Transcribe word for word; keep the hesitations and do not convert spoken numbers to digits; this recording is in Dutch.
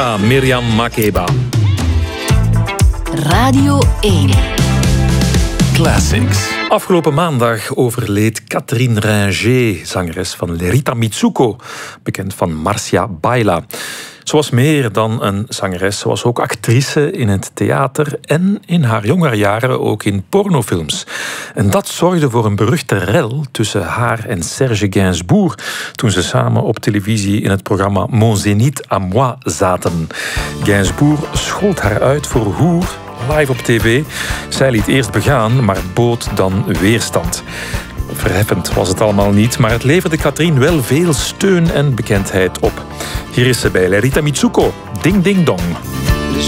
Makeba, Mirjam Makeba. Radio één. Classics. Afgelopen maandag overleed Catherine Ringer, zangeres van Lerita Mitsuko, bekend van Marcia Baila. Ze was meer dan een zangeres, ze was ook actrice in het theater en in haar jongere jaren ook in pornofilms. En dat zorgde voor een beruchte rel tussen haar en Serge Gainsbourg toen ze samen op televisie in het programma Mon Zénith à moi zaten. Gainsbourg schold haar uit voor hoer, live op tv. Zij liet eerst begaan, maar bood dan weerstand. Verheffend was het allemaal niet, maar het leverde Catherine wel veel steun en bekendheid op. Hier is ze bij Lerita Mitsuko, Ding Ding Dong.